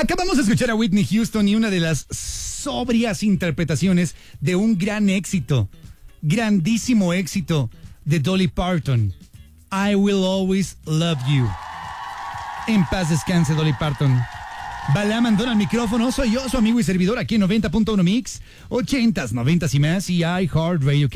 Acabamos de escuchar a Whitney Houston y una de las sobrias interpretaciones de un gran éxito, grandísimo éxito de Dolly Parton. I Will Always Love You. En paz descanse, Dolly Parton. Balam Andona al micrófono, soy yo, su amigo y servidor, aquí en 90.1 Mix, 80s, 90s y más, y iHeartRadio.